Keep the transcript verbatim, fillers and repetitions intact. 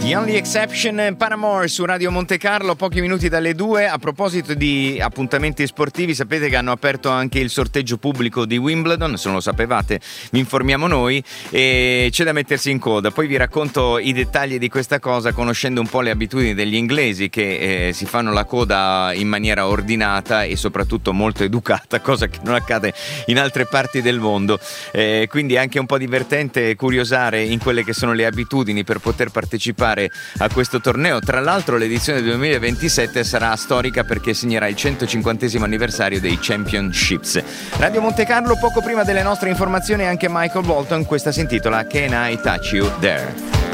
The Only Exception, Paramore su Radio Monte Carlo, pochi minuti dalle due. A proposito di appuntamenti sportivi, sapete che hanno aperto anche il sorteggio pubblico di Wimbledon, se non lo sapevate vi informiamo noi, e c'è da mettersi in coda. Poi vi racconto i dettagli di questa cosa, conoscendo un po' le abitudini degli inglesi che eh, si fanno la coda in maniera ordinata e soprattutto molto educata, cosa che non accade in altre parti del mondo, eh, quindi è anche un po' divertente curiosare in quelle che sono le abitudini per poter partecipare a questo torneo. Tra l'altro l'edizione duemilaventisette sarà storica perché segnerà il centocinquantesimo anniversario dei Championships. Radio Monte Carlo, poco prima delle nostre informazioni anche Michael Bolton, questa si intitola Can I Touch You There?